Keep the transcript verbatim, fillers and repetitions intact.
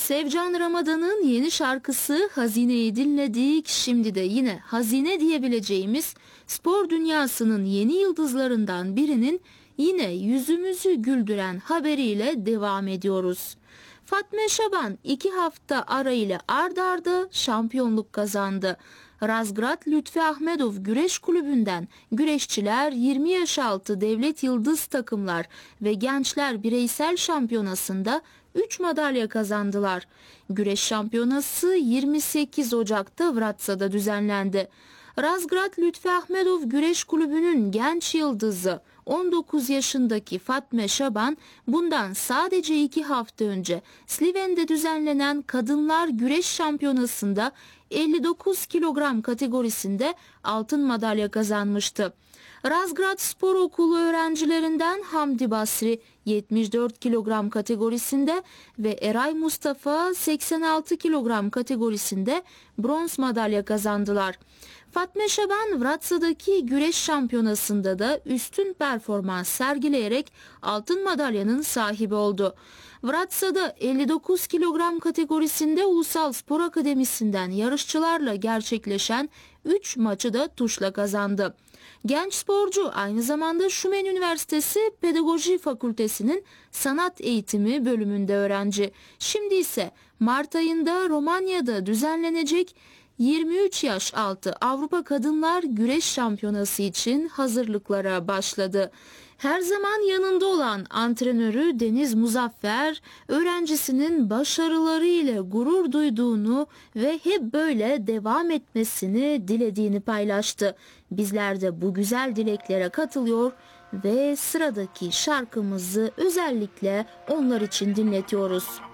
Sevcan Ramadan'ın yeni şarkısı Hazine'yi dinledik. Şimdi de yine hazine diyebileceğimiz spor dünyasının yeni yıldızlarından birinin yine yüzümüzü güldüren haberiyle devam ediyoruz. Fatma Şaban iki hafta arayla ard arda şampiyonluk kazandı. Razgrad Lütfi Ahmedov Güreş Kulübü'nden güreşçiler yirmi yaş altı devlet yıldız takımlar ve gençler bireysel şampiyonasında üç madalya kazandılar. Güreş şampiyonası yirmi sekiz Ocak'ta Vratsa'da düzenlendi. Razgrad Lütfi Ahmedov Güreş Kulübü'nün genç yıldızı on dokuz yaşındaki Fatma Şaban bundan sadece iki hafta önce Sliven'de düzenlenen Kadınlar Güreş Şampiyonası'nda elli dokuz kilogram kategorisinde altın madalya kazanmıştı. Razgrad Spor Okulu öğrencilerinden Hamdi Basri yetmiş dört kilogram kategorisinde ve Eray Mustafa seksen altı kilogram kategorisinde bronz madalya kazandılar. Fatma Şaban Vratsa'daki güreş şampiyonasında da üstün performans sergileyerek altın madalyanın sahibi oldu. Vratsa'da elli dokuz kilogram kategorisinde Ulusal Spor Akademisi'nden yarışçılarla gerçekleşen üç maçı da tuşla kazandı. Genç sporcu aynı zamanda Şumen Üniversitesi Pedagoji Fakültesi'nin sanat eğitimi bölümünde öğrenci. Şimdi ise Mart ayında Romanya'da düzenlenecek yirmi üç yaş altı Avrupa Kadınlar Güreş Şampiyonası için hazırlıklara başladı. Her zaman yanında olan antrenörü Deniz Muzaffer, öğrencisinin başarıları ile gurur duyduğunu ve hep böyle devam etmesini dilediğini paylaştı. Bizler de bu güzel dileklere katılıyor ve sıradaki şarkımızı özellikle onlar için dinletiyoruz.